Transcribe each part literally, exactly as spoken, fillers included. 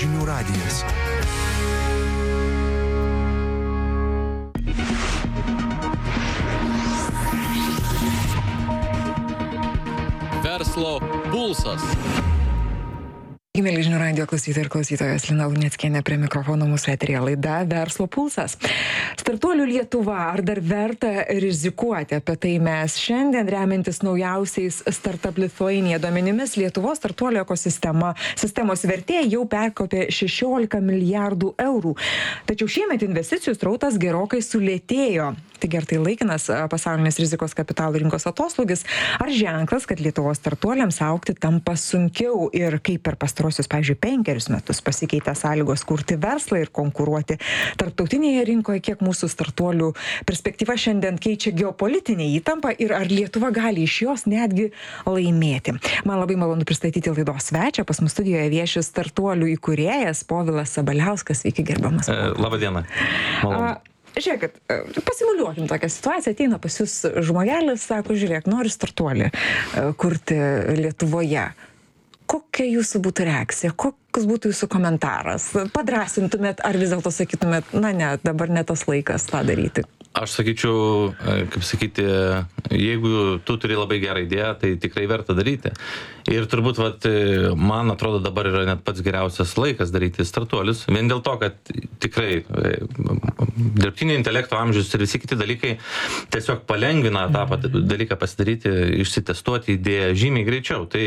Žinių radijas. Verslo pulsas. Mėly Žinių radijo klausytojai ir klausytojos, Lina Luneckienė prie mikrofono, mūsų eteryje laida Verslo pulsas. Startuolių Lietuva, ar dar verta rizikuoti? Apie tai mes šiandien, remiantis naujausiais Startup Lithuania duomenimis, Lietuvos startuolių ekosistema sistemos vertė jau perkopė šešiolika milijardų eurų. Tačiau šiemet investicijų srautas gerokai sulėtėjo. Taigi ar tai laikinas pasaulinės rizikos kapitalo rinkos atoslūgis, ar ženklas, kad Lietuvos startuoliams augti tampa sunkiau ir kaip per pastarosius, pavyzdžiui, penkerius metus pasikeitė sąlygos kurti verslą ir konkuruoti tarptautinėje rinkoje, kiek mūsų startuolių perspektyva šiandien keičia geopolitinė įtampa ir ar Lietuva gali iš jos netgi laimėti. Man labai malonu pristatyti laidos svečią, pas mus studijoje vieši startuolių įkūrėjas Povilas Sabaliauskas. Sveiki, gerbiamas. E, labą dieną. Malonu. Žiūrėkit, pasimuliuokim tokią situaciją, ateina pas jūs žmogelis, sako, žiūrėk, nori startuolį kurti Lietuvoje. Kokia jūsų būtų reakcija, koks būtų jūsų komentaras? Padrasintumėt ar vis dėlto sakytumėt, na ne, dabar ne tas laikas tą daryti? Aš sakyčiau, kaip sakyti, jeigu tu turi labai gerą idėją, tai tikrai verta daryti. Ir turbūt, vat, man atrodo, dabar yra net pats geriausias laikas daryti startuolius. Vien dėl to, kad tikrai dirbtinio intelekto amžius ir visi kiti dalykai tiesiog palengvina tą dalyką pasidaryti, išsitestuoti idėją žymiai greičiau. Tai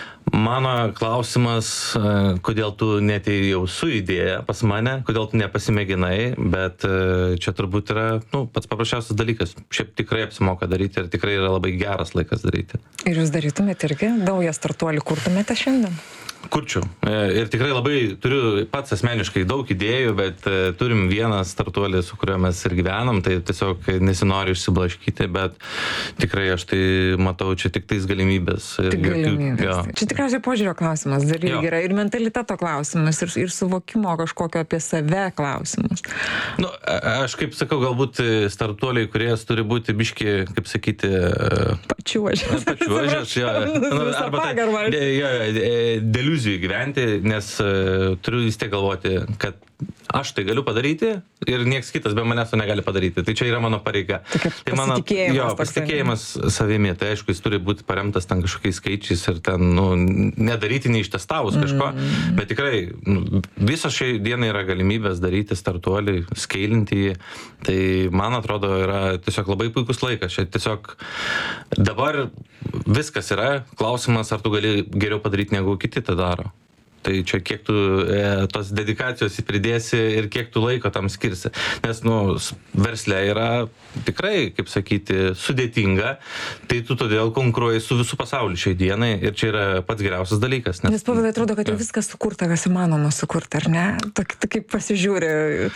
mano klausimas, kodėl tu netėjai jau su idėja pas mane, kodėl tu nepasimėginai, bet čia turbūt yra nu, pats paprasčiausias dalykas. Šiaip tikrai apsimoka daryti ir tikrai yra labai geras laikas daryti. Ir jūs darytumėte irgi naują startuolį, kurtumėte šiandien? Kurčiau. Ir tikrai labai turiu pats asmeniškai daug idėjų, bet turim vieną startuolį, su kuriuo mes ir gyvenam, tai tiesiog nesinori išsiblaškyti, bet tikrai aš tai matau čia tik tais galimybės. Tik galimybės. Jo. Čia tikriausiai požiūrio klausimas dar irgi yra ir mentaliteto klausimas, ir, ir suvokimo kažkokio apie save klausimas. Nu, aš kaip sakau, galbūt startuoliai, kurie turi būti biški, kaip sakyti... Pačiuožės. Pačiuožės, jo. Nu, arba tai, jo, deliuzijų gyventi, nes uh, turiu vis tiek galvoti, kad aš tai galiu padaryti ir nieks kitas be manęs to negali padaryti. Tai čia yra mano pareiga. Tokia tai mano, pasitikėjimas. Jo, pasitikėjimas savimi. Tai aišku, jis turi būti paremtas ten kažkokiais skaičiais ir ten, nu, nedaryti neištestavus kažko, mm. bet tikrai nu, visos šiai dienai yra galimybės daryti startuolį, skailinti jį. Tai man atrodo yra tiesiog labai puikus laikas. Čia tiesiog dabar viskas yra. Klausimas, ar tu gali geriau padaryti negu kiti tą daro. Tai čia kiek tu e, tos dedikacijos pridėsi ir kiek tu laiko tam skirsi. Nes, nu, verslė yra tikrai, kaip sakyti, sudėtinga, tai tu todėl konkuruoji su visų pasauliu šiai dienai ir čia yra pats geriausias dalykas. Nes, nes Povilai, atrodo, kad jau viskas sukurta, kas įmanoma sukurti, ar ne? Tak, tak kaip pasižiūri.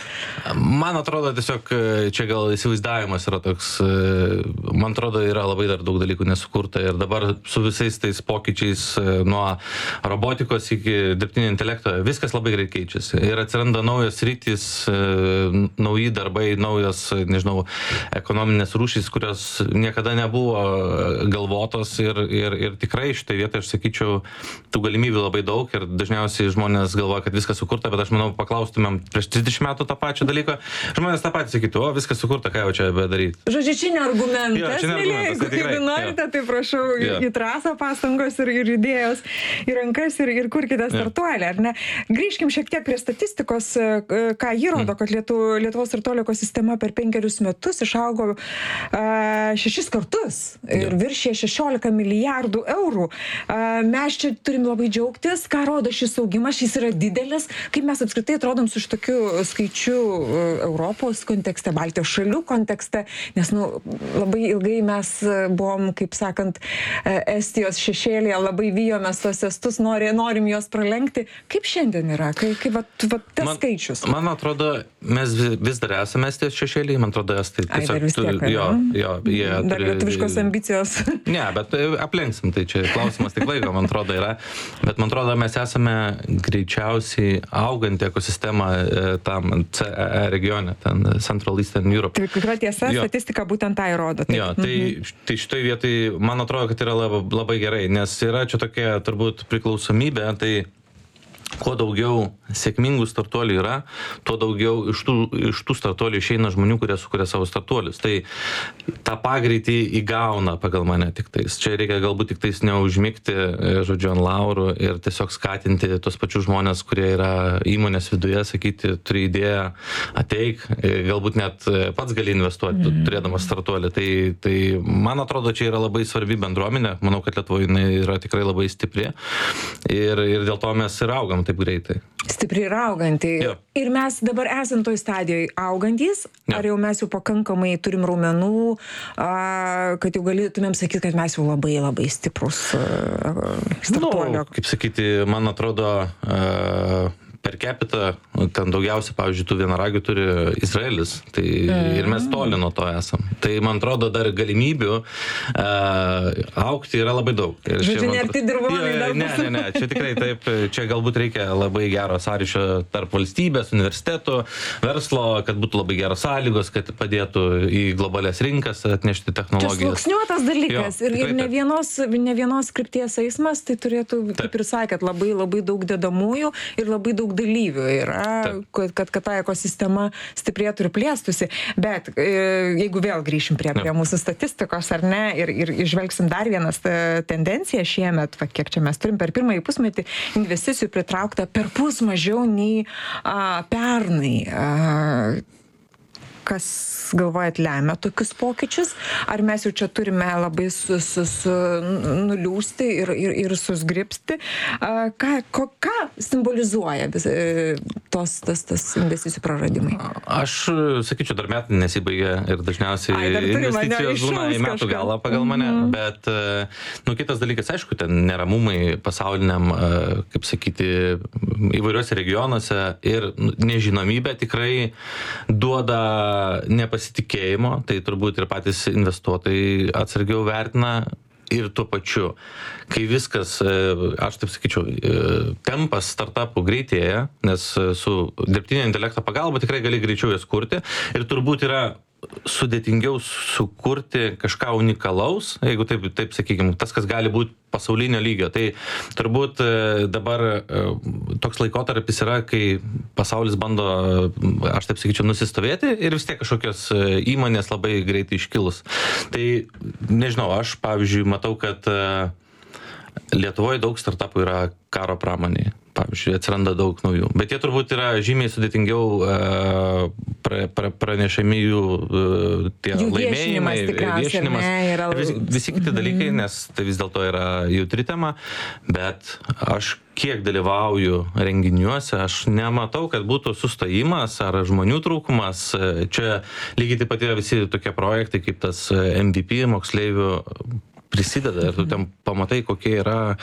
Man atrodo, tiesiog čia gal įsivaizdavimas yra toks, man atrodo, yra labai dar daug dalykų nesukurta ir dabar su visais tais pokyčiais nuo robotikos iki dirbtinio intelekto, viskas labai greit keičiasi. Ir atsiranda naujos rytis, nauji darbai, naujos, nežinau, ekonominės rūšys, kurios niekada nebuvo galvotos ir, ir, ir tikrai šitoj vietoje, aš sakyčiau, tų galimybių labai daug ir dažniausiai žmonės galvoja, kad viskas sukurta, bet aš manau, paklaustumėm prieš trisdešimt metų tą pačią dalyką, žmonės tą patį sakytų, o viskas sukurta, ką jau čia bedaryti. Žodžiu, čia ne argumentas, jo, čia ne argumentas, tai tikrai, jeigu norite, jo. Tai prašau jo. Į trasą pastangos ir, ir idėjos, į rankas ir, ir kurkite startuolį, ar ne? Grįžkim šiek tiek prie statistikos, ką jį rodo, kad Lietu, Lietuvos startuolių ekosistema per penkerius metus išaugo uh, šešis kartus ir viršė šešiolika milijardų eurų. Uh, mes čia turim labai džiaugtis, ką rodo šis augimas, šis yra didelis, kaip mes apskritai atrodom su šitokiu skaičiu uh, Europos kontekste, Baltijos šalių kontekste, nes nu, labai ilgai mes buvom, kaip sakant, Estijos šešėlėje, labai vijomės tos estus, nori, norim juos pralenkti. Kaip šiandien yra? Kaip, kaip vat, vat, tas man, skaičius? Man atrodo, mes vis dar esame Estijos šešėliai, man atrodo, estai tiesiog... Ai, dar vis tiek, jo, jo, jie dar turi... lietuviškos ambicijos. Ne, bet aplenksim, tai čia klausimas tik laiko, man atrodo, yra. Bet man atrodo, mes esame greičiausiai auganti ekosistema tam C E E regione, ten Central Eastern Europe. Tai tikra tiesa, jo. Statistika būtent tai rodo. Taip. Jo, tai, mhm. tai šitoj vietoj, man atrodo, kad yra labai, labai gerai, nes yra čia tokia turbūt priklausomybė, tai kuo daugiau sėkmingų startuolių yra, tuo daugiau iš tų, iš tų startuolių išeina žmonių, kurie sukuria savo startuolius. Tai tą pagreitį įgauna pagal mane tik tais. Čia reikia galbūt tik tais neužmigti, žodžiu, ant laurų ir tiesiog skatinti tos pačius žmonės, kurie yra įmonės viduje, sakyti, turi idėją, ateik, galbūt net pats gali investuoti, mm. turėdamas startuolį. Tai, tai man atrodo, čia yra labai svarbi bendruomenė. Manau, kad Lietuvoje jinai yra tikrai labai stipri ir, ir dėl to mes ir augam taip greitai. Stipri ir auganti. Jo. Ir mes dabar esam toj stadijoje augantys, jo. Ar jau mes jau pakankamai turim raumenų, a, kad jau galėtumėm sakyti, kad mes jau labai labai stiprus startuolio. Nu, kaip sakyti, man atrodo, a, per capita, ten daugiausia, pavyzdžiui, tų vienaragių turi Izraelis, tai mm. ir mes toli nuo to esam. Tai, man atrodo, dar galimybių uh, aukti yra labai daug. Ir Žodžiu, ne arti dirbonai dar ne, ne, ne, čia tikrai taip, čia galbūt reikia labai gero sąryšio tarp valstybės, universitetų, verslo, kad būtų labai geros sąlygos, kad padėtų į globalias rinkas atnešti technologijas. Čia sluoksniuotas dalykas jo, ir, ir ne vienos, ne vienos krypties eismas, tai turėtų, taip. Kaip ir sakėt, labai labai daug dedamųjų ir labai daug dalyvių yra, kad, kad, kad ta ekosistema stiprėtų ir plėstųsi. Bet jeigu vėl grįšim prie, prie mūsų statistikos, ar ne, ir, ir išvelgsim dar vienas tendenciją šiemet, va, kiek čia mes turim per pirmąjį pusmetį, investicijų pritraukta per pus mažiau nei a, pernai. A, kas, galvojat, lemia tokius pokyčius? Ar mes jau čia turime labai su, su, su, nuliūsti ir, ir, ir susgripsti? A, ką, ko, ką simbolizuoja vis, tos, tas, tas investicijų praradimai? Aš sakyčiau, dar metai nesibaigia ir dažniausiai Ai, investicijos būna į metų galą pagal mane, mm-hmm. bet nu, kitas dalykas, aišku, ten neramumai pasauliniam, kaip sakyti, įvairiuose regionuose ir nežinomybė tikrai duoda nepasitikėjimo, tai turbūt ir patys investuotojai atsargiau vertina ir tuo pačiu, kai viskas, aš taip sakyčiau, tempas startupų greitėja, nes su dirbtinio intelekto pagalba tikrai gali greičiau jas kurti ir turbūt yra sudėtingiau sukurti kažką unikalaus, jeigu taip, taip sakykime, tas, kas gali būti pasaulinio lygio. Tai turbūt dabar toks laikotarpis yra, kai pasaulis bando, aš taip sakyčiau, nusistovėti ir vis tiek kažkokios įmonės labai greitai iškilus. Tai nežinau, aš pavyzdžiui matau, kad Lietuvoje daug startupų yra karo pramonėje. Pavyzdžiui, atsiranda daug naujų. Bet jie turbūt yra žymiai sudėtingiau pra, pra, pranešami jų tie jų laimėjimai, viešinimas. Yra... Vis, visi kiti dalykai, nes tai vis dėlto yra jautri tema, bet aš kiek dalyvauju renginiuose, aš nematau, kad būtų sustojimas ar žmonių trūkumas. Čia lygiai taip pat yra visi tokie projektai, kaip tas M V P moksleivių prisideda ir tu ten pamatai, kokie yra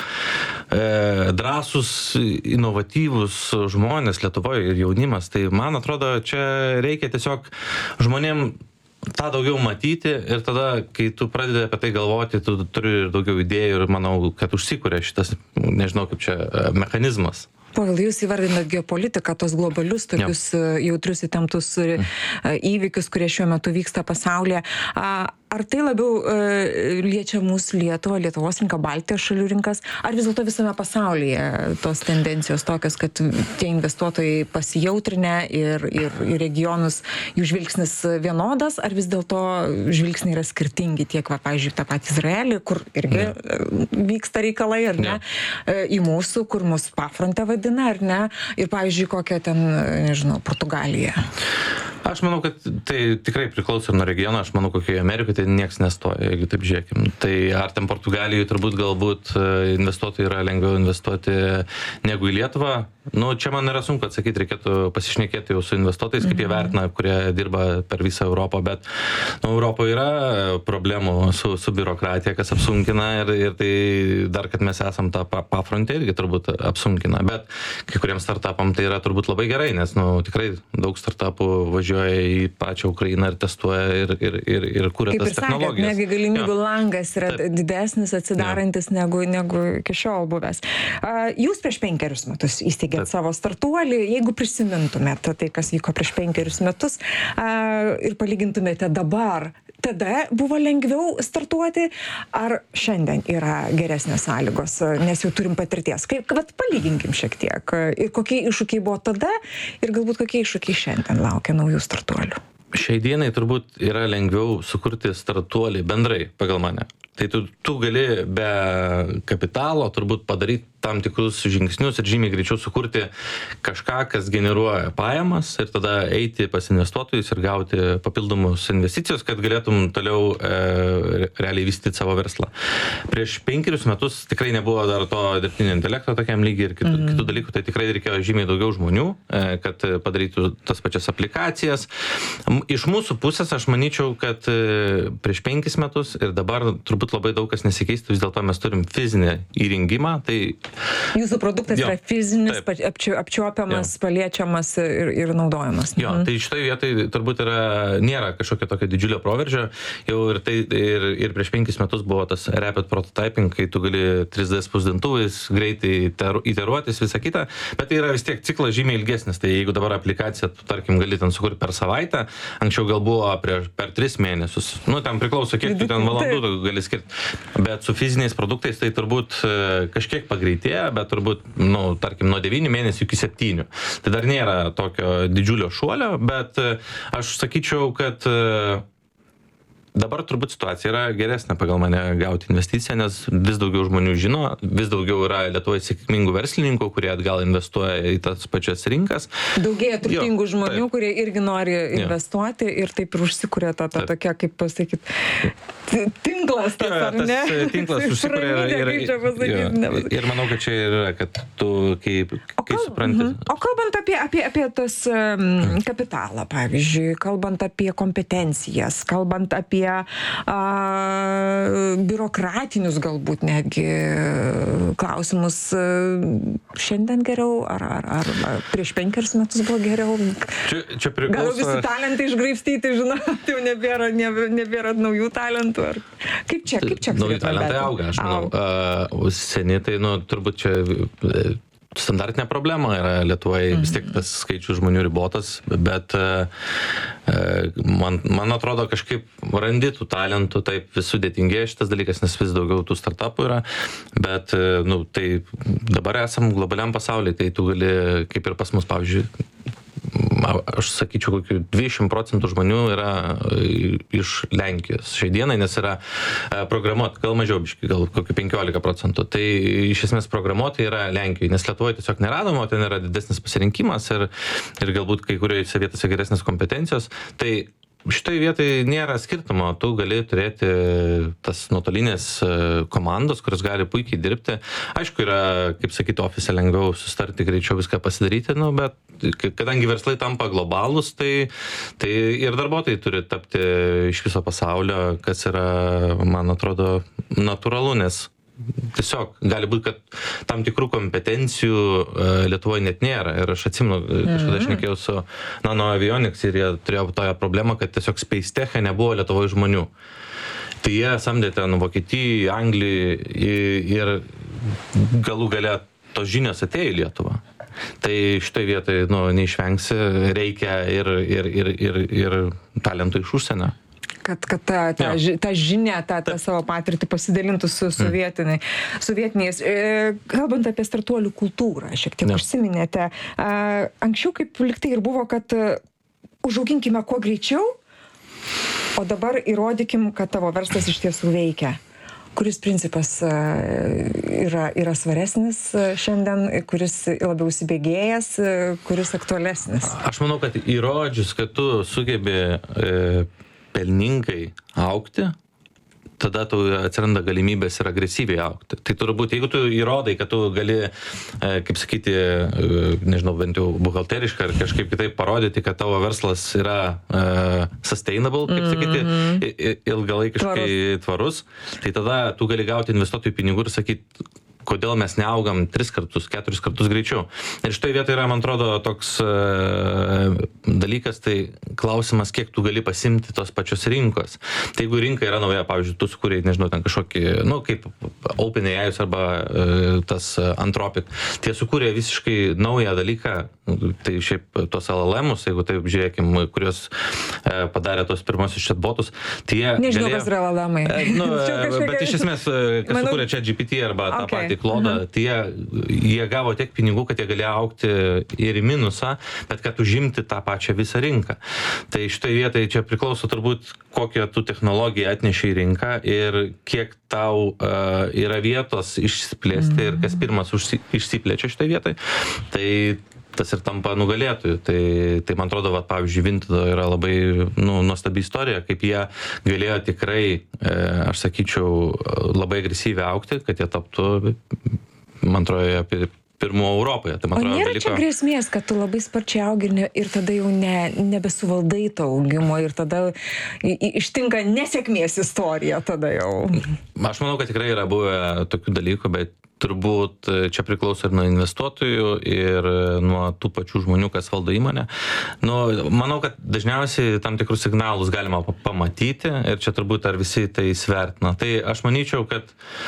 e, drąsus, inovatyvus žmonės Lietuvoje ir jaunimas. Tai man atrodo, čia reikia tiesiog žmonėm tą daugiau matyti ir tada, kai tu pradedi apie tai galvoti, tu turi ir daugiau idėjų ir manau, kad užsikuria šitas, nežinau kaip čia, mechanizmas. Povilai, jūs įvardinat geopolitiką, tos globalius, tokius ja. jautrius įtemptus įvykius, kurie šiuo metu vyksta pasaulyje. Ar tai labiau liečia mūsų Lietuvą, Lietuvos rinką, Baltijos šalių rinkas, ar vis dėlto visame pasaulyje tos tendencijos tokios, kad tie investuotojai pasijautrinę ir, ir, ir regionus jų žvilgsnis vienodas, ar vis dėlto žvilgsniai yra skirtingi tiek, va, pavyzdžiui, tą patį Izraelį, kur irgi ja. vyksta reikalai, ar ne, ja. į mūsų, kur mus pafronte vadina, ar ne, ir, pavyzdžiui, kokia ten, nežinau, Portugalija. Aš manau, kad tai tikrai priklauso nuo regiono, aš manau, kokioje Amerikoje tai nieks nestoja, jeigu taip žiūrėkim. Tai ar ten Portugalijoje turbūt galbūt investuotojai yra lengviau investuoti negu į Lietuvą. Nu, čia man yra sunku atsakyti, reikėtų pasišnekėti jau su investuotojais, kaip jie vertina, kurie dirba per visą Europą, bet nu, Europoje yra problemų su, su biurokratija, kas apsunkina ir, ir tai dar, kad mes esam tą pafrontę irgi turbūt apsunkina, bet kai kuriems startupam tai yra turbūt labai gerai, nes nu, tikrai daug startupų važiuoja į pačią Ukrainą ir testuoja ir, ir, ir, ir kuria tas technologijas. Kaip ir sakėt, negi galimybių langas yra Taip. didesnis, atsidarantis negu, negu iki šiol buvęs. Jūs prieš penkerius metus įsteigėte savo startuolį, jeigu prisimintumėte tai, kas vyko prieš penkerius metus a, ir palygintumėte dabar, tada buvo lengviau startuoti, ar šiandien yra geresnės sąlygos, nes jau turim patirties? Kaip, vat palyginkim šiek tiek. Ir kokie iššūkiai buvo tada ir galbūt kokie iššūkiai šiandien laukia naujų startuolių? Šiai dienai turbūt yra lengviau sukurti startuolį bendrai pagal mane. Tai tu, tu gali be kapitalo turbūt padaryti tam tikrus žingsnius ir žymiai greičiau sukurti kažką, kas generuoja pajamas ir tada eiti pas investuotojus ir gauti papildomus investicijos, kad galėtum toliau e, realiai vystyti savo verslą. Prieš penkerius metus tikrai nebuvo dar to dirbtinio intelekto tokiam lygiai ir kitų, mm. kitų dalykų, tai tikrai reikėjo žymiai daugiau žmonių, e, kad padarytų tas pačias aplikacijas. Iš mūsų pusės aš manyčiau, kad e, prieš penkis metus ir dabar turbūt labai daug kas nesikeistų, vis dėlto mes turim fizinį įrengimą, tai Jūsų produktas jo, yra fizinis, apčio, apčiuopiamas, jo. Paliečiamas ir, ir naudojamas. Jo, mhm. Tai šitoje vietoje turbūt yra, nėra kažkokio tokio didžiulio proveržio. Jau ir, tai, ir, ir prieš penkis metus buvo tas rapid prototyping, kai tu gali trys D spausdintuvais greitai iteruotis, visą kitą. Bet tai yra vis tiek ciklas žymiai ilgesnis. Tai jeigu dabar aplikaciją, tu tarkim, gali ten sukurti per savaitę, anksčiau gal buvo per, per tris mėnesius. Nu, ten priklauso, kiek tu ten valandų gali skirti. Bet su fiziniais produktais tai turbūt kažkiek pagreitė. Bet turbūt, nu, tarkim, nuo devynių mėnesių iki septynių. Tai dar nėra tokio didžiulio šuolio, bet aš sakyčiau, kad dabar turbūt situacija yra geresnė pagal mane gauti investiciją, nes vis daugiau žmonių žino, vis daugiau yra Lietuvoje sėkmingų verslininkų, kurie atgal investuoja į tas pačias rinkas. Daugėja turtingų jo, žmonių, taip. Kurie irgi nori investuoti jo. Ir taip ir užsikuria ta, ta tokia, kaip pasakyti, tinklas tas, jo, ar ne? Tas tinklas užsikuria ir, ir, jo, ir manau, kad čia yra, kad tu kaip, kai supranti. O kalbant apie, apie, apie tas um, kapitalą, pavyzdžiui, kalbant apie kompetencijas, kalbant apie a, biurokratinius galbūt netgi klausimus, šiandien geriau, ar, ar, ar, ar prieš penkerius metus buvo geriau? Čia, čia priklauso... Gal visi talentai išgraibstyti, žinot, jau nebėra, nebėra, nebėra naujų talentų? Ar... Kaip čia, kaip čia? Nauji talentai auga, aš manau. Uh, seni, tai, nu, turbūt čia... standartinė problema yra Lietuvoje, vis tiek tas skaičius žmonių ribotas, bet e, man, man atrodo kažkaip randi tų talentų, taip vis sudėtingėja šitas dalykas, nes vis daugiau tų startupų yra, bet e, nu, tai dabar esam globaliam pasaulyje, tai tu gali, kaip ir pas mus, pavyzdžiui, aš sakyčiau, kokių dvidešimt procentų žmonių yra iš Lenkijos šiai dienai, nes yra programuoti, gal mažiau biškai, gal kokių penkiolika procentų. Tai iš esmės programuoti yra Lenkijoje, nes Lietuvoje tiesiog neradom, o ten yra didesnis pasirinkimas ir, ir galbūt kai kuriuose vietose geresnės kompetencijos. Tai šitoje vietoje nėra skirtumo, tu gali turėti tas nuotolinės komandos, kurios gali puikiai dirbti. Aišku, yra, kaip sakyti, ofise lengviau sustarti, greičiau viską pasidaryti, nu, bet kadangi verslai tampa globalūs, tai, tai ir darbuotojai turi tapti iš viso pasaulio, kas yra, man atrodo, natūralu, nes tiesiog gali būti, kad tam tikrų kompetencijų Lietuvoje net nėra. Ir aš atsimenu, kažkada aš šnekėjau su Nano Avionics ir jie turėjo toją problemą, kad tiesiog Space Tech'e nebuvo Lietuvoje žmonių. Tai jie samdė ten Vokietijai, Anglijai ir galų gale tos žinios atėjo į Lietuvą. Tai šitoje vietoje nu, neišvengsi, reikia ir, ir, ir, ir, ir talentų iš užsienio. Kad, kad ta, ta, ži, ta žinia, ta, ta savo patirtį pasidalintų su sovietiniai, sovietiniais. E, kalbant apie startuolių kultūrą, šiek tiek užsiminėte. E, anksčiau kaip liktai ir buvo, kad užauginkime kuo greičiau, o dabar įrodykim, kad tavo verslas iš tiesų veikia. Kuris principas yra, yra svaresnis šiandien, kuris labiau įsibėgėjęs, kuris aktualesnis? Aš manau, kad įrodžius, kad tu sugebi e, pelningai augti, tada tu atsiranda galimybės ir agresyviai augti. Tai turbūt, jeigu tu įrodai, kad tu gali, kaip sakyti, nežinau, bent jau buhalteriškai ar kažkaip kitaip parodyti, kad tavo verslas yra uh, sustainable, kaip sakyti, mm-hmm. ilgalaikiškai tvarus. tvarus, tai tada tu gali gauti investuotojų pinigų ir sakyti, kodėl mes neaugam tris kartus, keturis kartus greičiau. Ir štai vietoje yra, man atrodo, toks uh, dalykas, tai klausimas, kiek tu gali pasimti tos pačios rinkos. Tai jeigu rinka yra nauja, pavyzdžiui, tu sukūrėjai, nežinau, ten kažkokį, nu, kaip OpenAI arba uh, tas uh, Anthropic, tie sukūrė visiškai naują dalyką, tai šiaip tos L L M-us, jeigu taip žiūrėkim, kurios uh, padarė tos pirmosius chatbotus, tai jie Nežinau, galėjo, kas yra L L M-ai. Uh, nu, kažkokia... bet iš esmės, kas Manau... sukūrė ChatGPT arba okay. tą patį klodą, uh-huh. tai jie, jie gavo tiek pinigų, kad jie galėjo augti ir į minusą, bet kad užimti tą pačią visą rinką. Tai šitoje vietoje čia priklauso turbūt, kokią tu technologiją atneši į rinką ir kiek tau uh, yra vietos išsiplėsti mm. ir kas pirmas užsi, išsiplečia šitoje vietoje. Tai tas ir tampa nugalėtojų. Tai, tai man atrodo, va, pavyzdžiui, Vinted yra labai nu, nuostabi istorija, kaip jie galėjo tikrai, e, aš sakyčiau, labai agresyviai augti, kad jie taptų, man atrodo, apie pirmų Europoje. Tai, man o atrodo, nėra dalyko... čia grėsmės, kad tu labai sparčiai augi ir, ne, ir tada jau ne, nebesuvaldai to augimo ir tada i, i, ištinka nesėkmės istorija tada jau. Aš manau, kad tikrai yra buvę tokių dalykų, bet turbūt čia priklauso ir nuo investuotojų ir nuo tų pačių žmonių, kas valdo įmonę. Nu, manau, kad dažniausiai tam tikrus signalus galima pamatyti ir čia turbūt ar visi tai svertina. Tai aš manyčiau, kad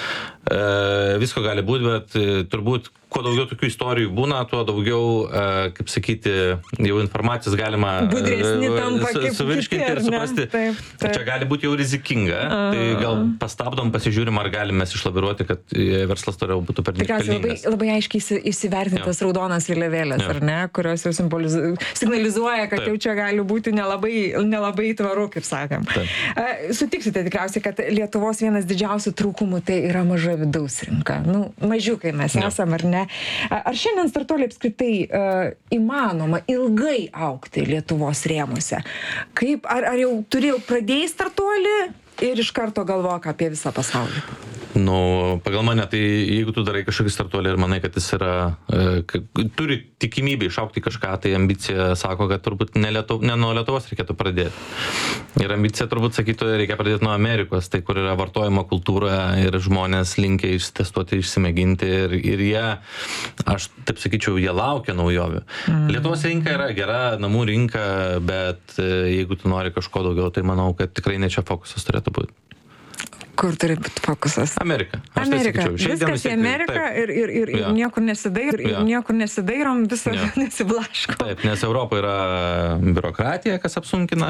e, visko gali būti, bet e, turbūt kuo daugiau tokių istorijų būna, tuo daugiau, e, kaip sakyti, jau informacijos galima budresni tampa su, kaip suvirškinti ir suprasti. Taip, taip. Čia gali būti jau rizikinga, A. tai gal pastabdom, pasižiūrim, ar galime mes išlaviruoti, kad verslas toliau būtų per tikriausiai labai, labai aiškiai įsivertintas jo. Raudonas vėliavėlės, ar ne, kurios jau signalizuoja, kad Taip. Jau čia gali būti nelabai, nelabai tvaru, kaip sakėm. Taip. Sutiksite tikriausiai, kad Lietuvos vienas didžiausių trūkumų tai yra maža vidaus rinka. Nu, mažiukai mes jo. Esam, ar ne? Ar šiandien startuoliai apskritai uh, įmanoma ilgai augti Lietuvos rėmuose? Kaip, ar, ar jau turėjau pradėjai startuolį ir iš karto galvok apie visą pasaulį? Nu, pagal mane, tai jeigu tu darai kažkokį startuolį ir manai, kad jis yra, e, turi tikimybę išaukti kažką, tai ambicija sako, kad turbūt ne, Lietuv, ne nuo Lietuvos reikėtų pradėti. Ir ambicija turbūt sakytų, reikia pradėti nuo Amerikos, tai kur yra vartojimo kultūra ir žmonės linkia ištestuoti, išsimėginti ir, ir jie, aš taip sakyčiau, jie laukia naujovių. Mm. Lietuvos rinka yra gera, namų rinka, bet e, jeigu tu nori kažko daugiau, tai manau, kad tikrai ne čia fokusas turėtų būti. Kur turi būti fokusas? Amerika. Aš Amerika. Tai viskas į Ameriką taip. ir, ir, ir, ir niekur nesidairom, ir niekur nesidairom, visą nesiblaško. Taip, nes Europoje yra biurokratija, kas apsunkina